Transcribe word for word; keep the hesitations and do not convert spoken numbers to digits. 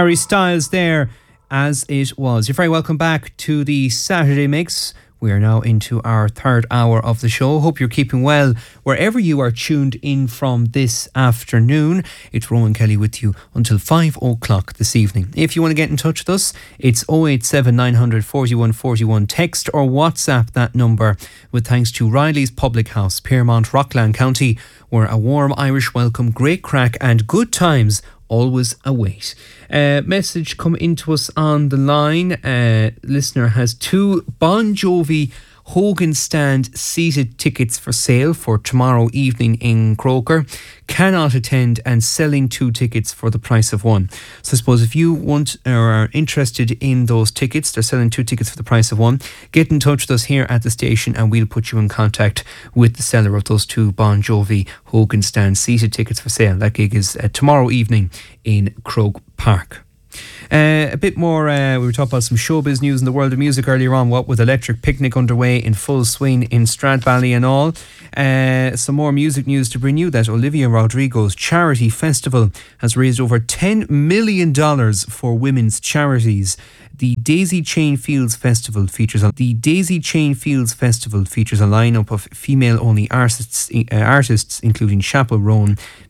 Harry Styles there, As It Was. You're very welcome back to the Saturday Mix. We are now into our third hour of the show. Hope you're keeping well wherever you are tuned in from this afternoon. It's Rowan Kelly with you until five o'clock this evening. If you want to get in touch with us, it's oh eight seven nine hundred forty-one forty-one. Text or WhatsApp that number with thanks to Riley's Public House, Piermont, Rockland County, where a warm Irish welcome, great crack and good times always await. Uh, message come into us on the line. Uh, listener has two Bon Jovi Hogan Stand seated tickets for sale for tomorrow evening in Croker. Cannot attend and selling two tickets for the price of one. So I suppose if you want or are interested in those tickets, they're selling two tickets for the price of one. Get in touch with us here at the station and we'll put you in contact with the seller of those two Bon Jovi Hogan Stand seated tickets for sale. That gig is uh, tomorrow evening in Croke Park. Uh, a bit more, uh, we were talking about some showbiz news in the world of music earlier on, what with Electric Picnic underway in full swing in Stradbally and all. Uh, some more music news to bring you that Olivia Rodrigo's charity festival has raised over ten million dollars for women's charities. The Daisy Chain Fields Festival features a, the Daisy Chain Fields Festival features a lineup of female-only artists, uh, artists including Chappell Roan,